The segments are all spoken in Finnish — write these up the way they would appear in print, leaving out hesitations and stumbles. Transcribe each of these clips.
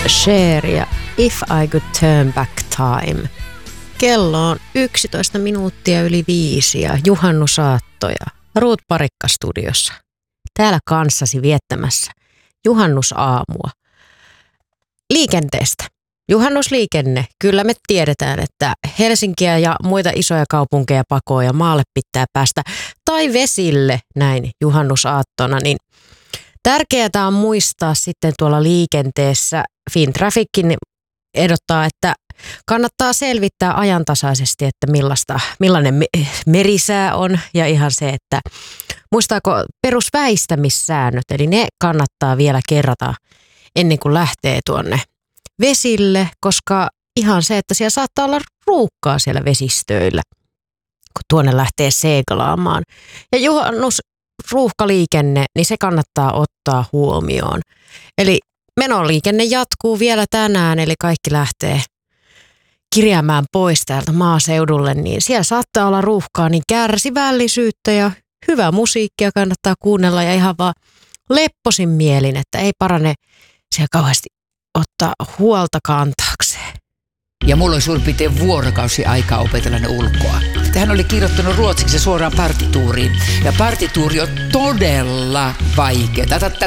Cher ja If I Could Turn Back Time. Kello on 11 minuuttia yli 5 ja juhannusaattoja. Ruut Parikka studiossa. Täällä kanssasi viettämässä juhannusaamua. Liikenteestä. Juhannusliikenne. Kyllä me tiedetään, että Helsinkiä ja muita isoja kaupunkeja pakoon ja maalle pitää päästä. Tai vesille näin juhannusaattona. Niin tärkeää on muistaa sitten tuolla liikenteessä. Fintraffickin ehdottaa, että kannattaa selvittää ajantasaisesti, että millainen merisää on ja ihan se, että muistaako perusväistämissäännöt, eli ne kannattaa vielä kerrata ennen kuin lähtee tuonne vesille, koska ihan se, että siellä saattaa olla ruuhkaa siellä vesistöillä, kun tuonne lähtee seglaamaan. Ja juhannusruuhkaliikenne, niin se kannattaa ottaa huomioon. Eli menoliikenne jatkuu vielä tänään, eli kaikki lähtee kirjaamaan pois täältä maaseudulle, niin siellä saattaa olla ruuhkaa, niin kärsivällisyyttä ja hyvää musiikkia kannattaa kuunnella ja ihan vaan lepposin mielin, että ei parane siellä kauheasti ottaa huolta kantaakseen. Ja mulla oli suurin piirtein vuorokausi aikaa opetella ne ulkoa. Hän oli kirjoittanut ruotsiksi suoraan partituuriin. Ja partituuri on todella vaikea.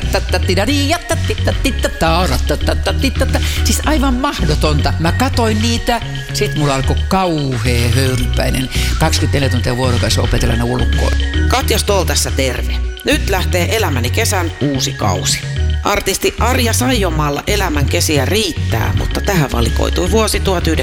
Siis aivan mahdotonta. Mä katoin niitä. Sitten mulla alkoi kauhea höyrypäinen. 24 tuntia vuorokausi opetella ne ulkoa. Katja Stoll tässä terve. Nyt lähtee Elämäni kesän uusi kausi. Artisti Arja Saijonmaalla elämän kesiä riittää, mutta tähän valikoitui vuosi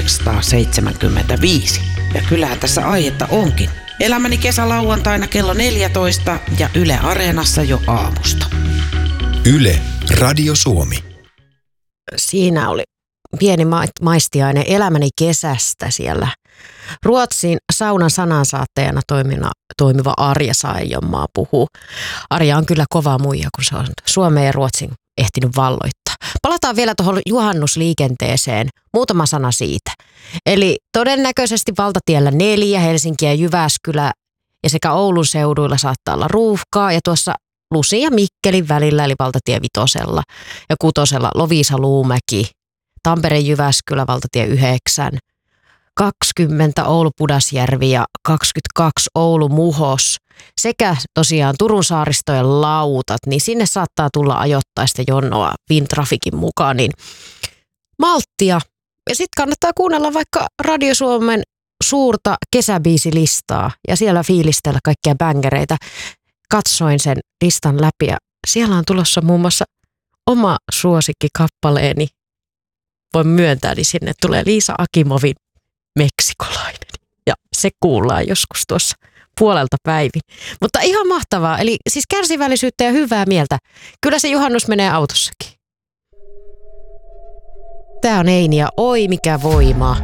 1975. Ja kyllähän tässä aihetta onkin. Elämäni kesä lauantaina kello 14 ja Yle Areenassa jo aamusta. Yle Radio Suomi. Siinä oli pieni maistiainen Elämäni kesästä siellä. Ruotsin saunan sanansaattajana toimiva Arja Saijonmaa puhuu. Arja on kyllä kova muija, kun se on Suomen ja Ruotsin ehtinyt valloittaa. Palataan vielä tuohon juhannusliikenteeseen. Muutama sana siitä. Eli todennäköisesti valtatiellä 4 Helsinki ja Jyväskylä ja sekä Oulun seuduilla saattaa olla ruuhkaa. Ja tuossa Lusin ja Mikkelin välillä eli valtatie 5 ja 6 Loviisa-Luumäki, Tampere-Jyväskylä valtatie 9, 20 Oulu-Pudasjärvi ja 22 Oulu-Muhos sekä tosiaan Turun saaristojen lautat, niin sinne saattaa tulla ajoittaista jonoa Fintrafficin mukaan, niin malttia. Ja sitten kannattaa kuunnella vaikka Radio Suomen suurta kesäbiisilistaa ja siellä fiilistellä kaikkia bängereitä. Katsoin sen listan läpi ja siellä on tulossa muun muassa oma suosikkikappaleeni. Voin myöntää, niin sinne tulee Liisa Akimovin Meksikolainen. Ja se kuullaan joskus tuossa puolelta päivin. Mutta ihan mahtavaa. Eli siis kärsivällisyyttä ja hyvää mieltä. Kyllä se juhannus menee autossakin. Tää on Eini ja oi mikä voima.